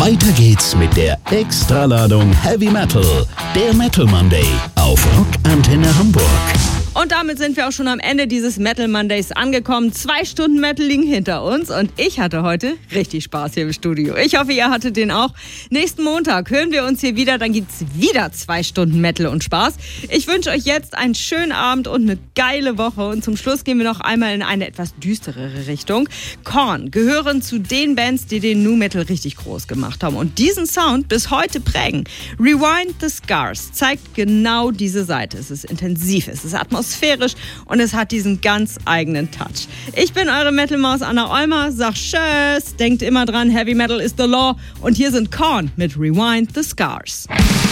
Weiter geht's mit der Extraladung Heavy Metal, der Metal Monday auf Rock Antenne Hamburg. Und damit sind wir auch schon am Ende dieses Metal Mondays angekommen. 2 Stunden Metal liegen hinter uns und ich hatte heute richtig Spaß hier im Studio. Ich hoffe, ihr hattet den auch. Nächsten Montag hören wir uns hier wieder, dann gibt's wieder 2 Stunden Metal und Spaß. Ich wünsche euch jetzt einen schönen Abend und eine geile Woche und zum Schluss gehen wir noch einmal in eine etwas düsterere Richtung. Korn gehören zu den Bands, die den Nu Metal richtig groß gemacht haben und diesen Sound bis heute prägen. Rewind the Scars zeigt genau diese Seite. Es ist intensiv, es ist atmosphärisch und es hat diesen ganz eigenen Touch. Ich bin eure Metal-Maus Anna Olmer, sag Tschüss, denkt immer dran, Heavy Metal is the law und hier sind Korn mit Rewind the Scars.